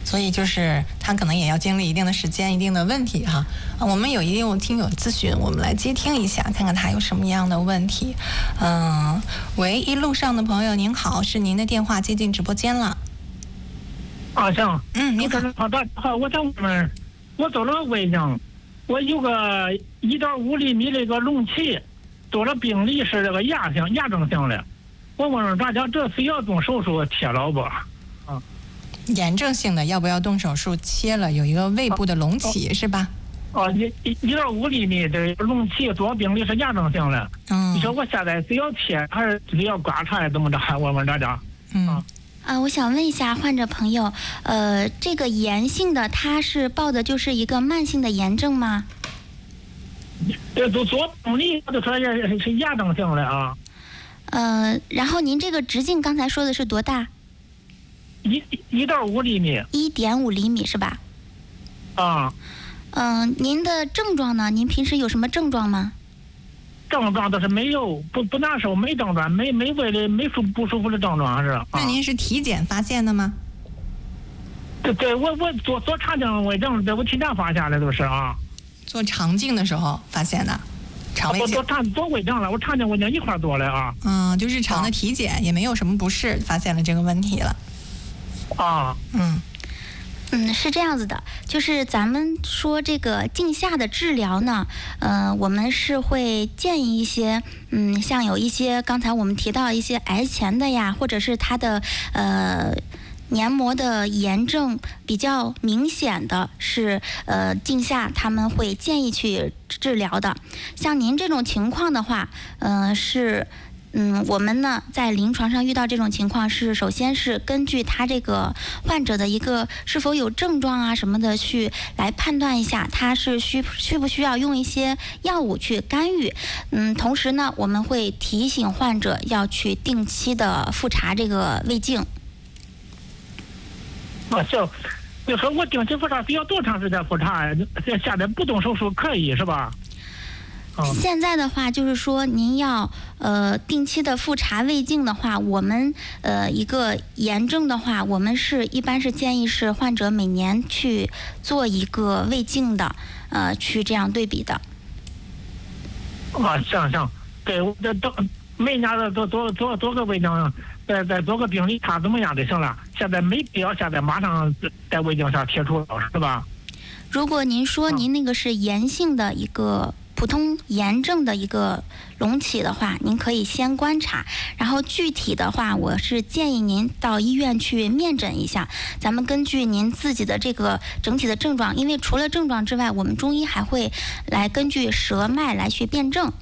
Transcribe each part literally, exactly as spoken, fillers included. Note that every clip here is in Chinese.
所以就是他可能也要经历一定的时间、一定的问题哈。啊，我们有一定听友咨询，我们来接听一下，看看他有什么样的问题。嗯，喂，一路上的朋友您好，是您的电话接进直播间了。 啊，行， 嗯，你好， 好的，好，我想问，我做了胃镜，我有个一点五厘米的一个隆起，做了病理是这个压性、压症性的。我问问大家，这需要动手术切了不？啊， 炎症性的要不要动手术切了？有一个胃部的隆起、啊、是吧？ 哦，一一一点五厘米的隆起，做病理是压症性的。嗯，你说我现在是要切还是是要刮出来怎么着？我问大家。 嗯。 啊啊，我想问一下患者朋友，呃，这个炎性的，他是报的就是一个慢性的炎症吗？ 这做做病理，我就说是是压症性的啊。 呃，然后您这个直径刚才说的是多大？ 一一点五厘米。 一点五厘米是吧？ 啊。 嗯、呃，您的症状呢？您平时有什么症状吗？ 症状倒是没有，不不难受，没症状，没没胃里没舒不舒服的症状是。啊、 那您是体检发现的吗？ 对对，我我做做肠镜胃镜，对我体检发现的都是啊。 做肠镜的时候发现的。肠胃镜， 我做做胃镜了，我肠镜胃镜一块做的啊。 嗯，就日常的体检、啊、也没有什么不适，发现了这个问题了。 啊， 嗯，嗯，是这样子的，就是咱们说这个镜下的治疗呢，呃，我们是会建议一些，嗯，像有一些刚才我们提到一些癌前的呀，或者是它的呃。黏膜的炎症比较明显的是，呃，镜下他们会建议去治疗的。像您这种情况的话，呃，是，嗯，我们呢在临床上遇到这种情况是，首先是根据他这个患者的一个是否有症状啊什么的去来判断一下，他是需需不需要用一些药物去干预。嗯，同时呢，我们会提醒患者要去定期的复查这个胃镜。 啊，行，就说我定期复查需要多长时间复查呀？现在不动手术可以是吧？ 嗯、现在的话就是说，您要呃定期的复查胃镜的话，我们呃一个炎症的话，我们是一般是建议是患者每年去做一个胃镜的，呃，去这样对比的。 啊，行行，对，我这都每年的做做做做个胃镜。再再做个病理查怎么样就行了，现在没必要，现在马上在胃镜上切除了，是吧？ 如果您说您那个是炎性的一个普通炎症的一个隆起的话，您可以先观察，然后具体的话，我是建议您到医院去面诊一下，咱们根据您自己的这个整体的症状，因为除了症状之外，我们中医还会来根据舌脉来去辨证。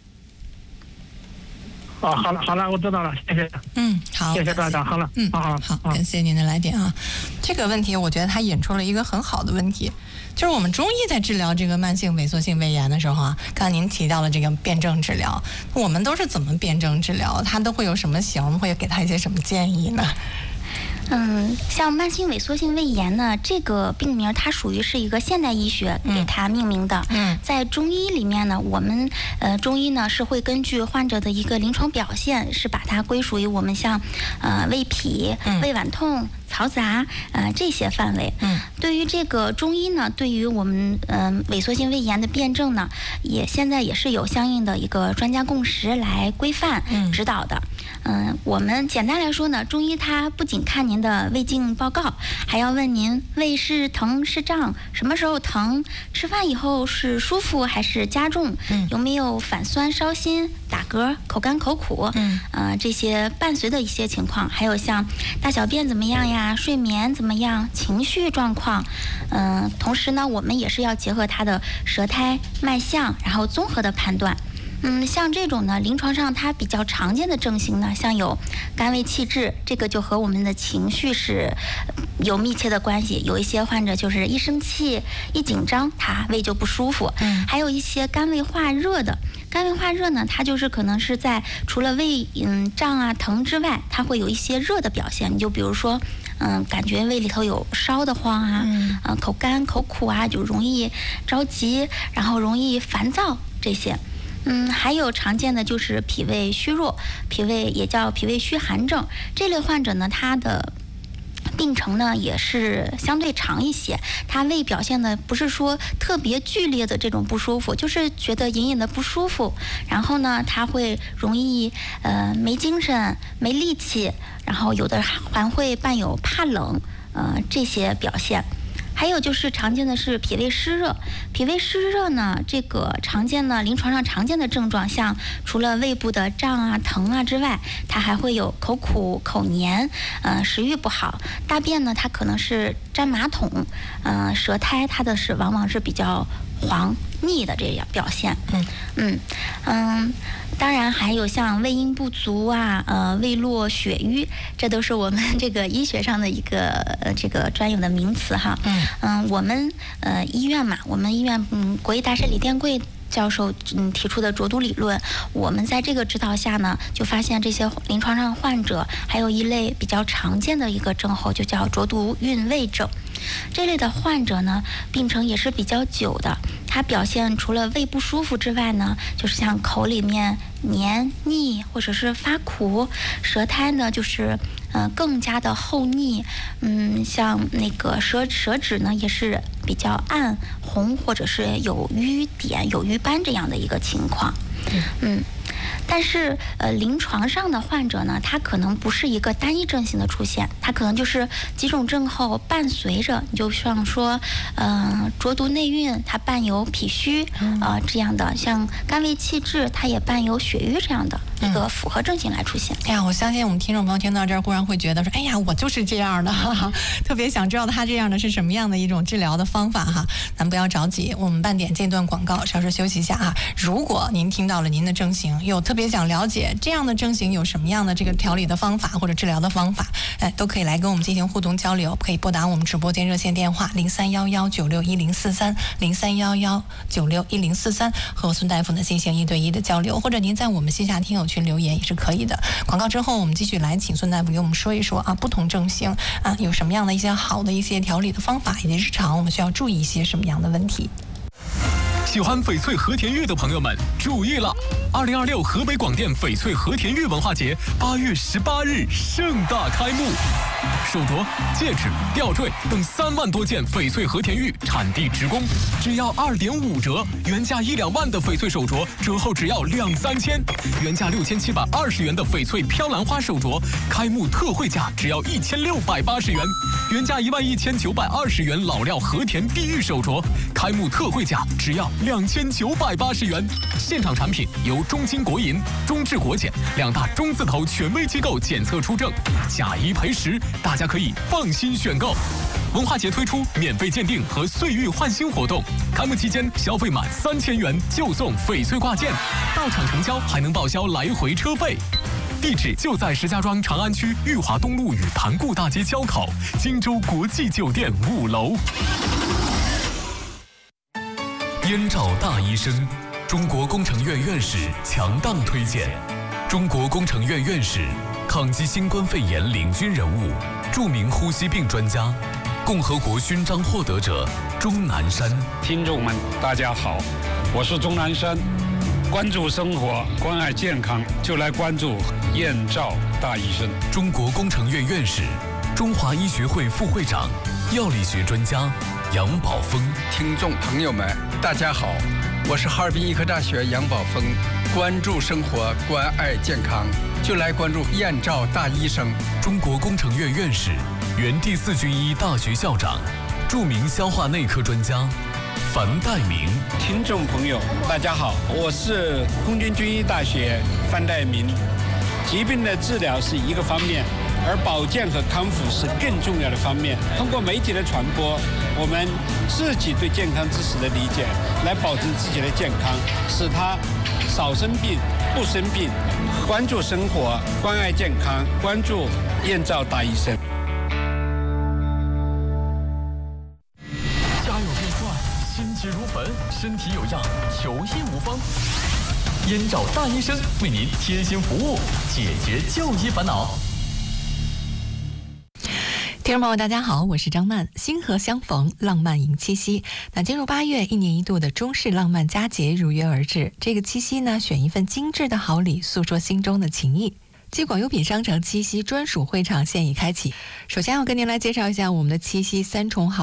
哦，好了好了，我知道了，谢谢。 嗯，好， 谢谢大家，好了， 嗯，好，好，感谢您的来电啊。这个问题，我觉得它引出了一个很好的问题，就是我们中医在治疗这个慢性萎缩性胃炎的时候啊，刚才您提到了这个辩证治疗，我们都是怎么辩证治疗？它都会有什么型？我们会给他一些什么建议呢？ 嗯，像慢性萎缩性胃炎呢，这个病名它属于是一个现代医学给它命名的。 嗯， 在中医里面呢，我们呃中医呢是会根据患者的一个临床表现，是把它归属于我们像呃胃痞、 嗯、 胃脘痛、嘈杂呃这些范围。 嗯， 对于这个中医呢，对于我们嗯、呃、萎缩性胃炎的辩证呢，也现在也是有相应的一个专家共识来规范指导的。嗯、呃，我们简单来说呢，中医它不仅看您的胃镜报告，还要问您胃是疼是胀，什么时候疼，吃饭以后是舒服还是加重， 嗯、 有没有反酸烧心、打嗝、口干口苦， 嗯， 呃这些伴随的一些情况，还有像大小便怎么样呀，睡眠怎么样，情绪状况，嗯、呃，同时呢，我们也是要结合他的舌苔、脉象，然后综合的判断。嗯，像这种呢，临床上它比较常见的症型呢，像有肝胃气滞，这个就和我们的情绪是有密切的关系。有一些患者就是一生气、一紧张，他胃就不舒服。 嗯， 还有一些肝胃化热的，肝胃化热呢，它就是可能是在除了胃嗯胀啊疼之外，它会有一些热的表现。你就比如说，嗯，感觉胃里头有烧得慌啊， 嗯， 呃，口干口苦啊，就容易着急，然后容易烦躁这些。嗯，还有常见的就是脾胃虚弱，脾胃也叫脾胃虚寒症。这类患者呢，他的病程呢也是相对长一些。他胃表现的不是说特别剧烈的这种不舒服，就是觉得隐隐的不舒服，然后呢他会容易呃没精神、没力气，然后有的还会伴有怕冷呃这些表现。还有就是常见的是脾胃湿热，脾胃湿热呢，这个常见的临床上常见的症状，像除了胃部的胀啊、疼啊之外，它还会有口苦、口黏，呃，食欲不好，大便呢，它可能是粘马桶，呃，舌苔它的是往往是比较黄腻的这样表现。嗯嗯嗯，当然还有像胃阴不足啊，呃，胃络血瘀，这都是我们这个医学上的一个呃这个专有的名词哈。嗯嗯，我们呃医院嘛，我们医院嗯国医大师李殿贵教授嗯提出的浊毒理论，我们在这个指导下呢，就发现这些临床上患者还有一类比较常见的一个症候，就叫浊毒运胃症。这类的患者呢，病程也是比较久的，它表现除了胃不舒服之外呢，就是像口里面黏腻或者是发苦，舌苔呢就是呃更加的厚腻，嗯，像那个舌舌质呢也是比较暗红或者是有瘀点、有瘀斑这样的一个情况，嗯。但是，呃，临床上的患者呢，他可能不是一个单一症型的出现，他可能就是几种症候伴随着，你就像说，呃，浊毒内蕴，它伴有脾虚啊、呃、这样的，像肝胃气滞，它也伴有血瘀这样的一个复合症型来出现。 嗯、哎呀，我相信我们听众朋友听到这儿，忽然会觉得说，哎呀，我就是这样的，哈哈，特别想知道他这样的是什么样的一种治疗的方法哈。咱不要着急，我们半点这段广告，稍事休息一下啊。如果您听到了您的症型，有特别想了解这样的症型有什么样的这个调理的方法或者治疗的方法，哎，都可以来跟我们进行互动交流，可以拨打我们直播间热线电话零三幺幺九六一零四三零三幺幺九六一零四三，和孙大夫呢进行一对一的交流，或者您在我们线下听友群留言也是可以的。广告之后，我们继续来请孙大夫给我们说一说啊，不同症型啊有什么样的一些好的一些调理的方法，以及日常我们需要注意一些什么样的问题。 喜欢翡翠和田玉的朋友们注意了，二零二六河北广电翡翠和田玉文化节八月十八日盛大开幕，手镯、戒指、吊坠等三万多件翡翠和田玉产地直供，只要二点五折，原价一两万的翡翠手镯折后只要两三千，原价六千七百二十元的翡翠飘兰花手镯开幕特惠价只要一千六百八十元，原价一万一千九百二十元老料和田碧玉手镯开幕特惠价只要两千九百八十元。现场产品由中金国银、中智国检两大中字头权威机构检测出证，假一赔十，大家可以放心选购。文化节推出免费鉴定和岁玉换新活动，开幕期间消费满三千元就送翡翠挂件，到场成交还能报销来回车费。地址就在石家庄长安区裕华东路与盘固大街交口，荆州国际酒店五楼。燕赵大医生，中国工程院院士强档推荐，中国工程院院士，抗击新冠肺炎领军人物，著名呼吸病专家，共和国勋章获得者钟南山。 听众们，大家好，我是钟南山。关注生活，关爱健康，就来关注燕赵大医生。 中国工程院院士，中华医学会副会长，药理学专家杨宝峰。 听众朋友们，大家好，我是哈尔滨医科大学杨宝峰。关注生活，关爱健康，就来关注燕赵大医生。 中国工程院院士，原第四军医大学校长，著名消化内科专家樊代明。 听众朋友，大家好，我是空军军医大学樊代明。疾病的治疗是一个方面，而保健和康复是更重要的方面。通过媒体的传播，我们自己对健康知识的理解，来保证自己的健康，使他少生病、不生病。关注生活，关爱健康，关注燕赵大医生。 家有变帅，心急如焚，身体有恙，求医无方。燕赵大医生为您贴心服务，解决就医烦恼。 听众朋友大家好，我是张曼。星河相逢，浪漫迎七夕。那进入八月，一年一度的中式浪漫佳节如约而至。这个七夕呢，选一份精致的好礼，诉说心中的情谊。 继广优品商城七夕专属会场现已开启。首先要跟您来介绍一下我们的七夕三重好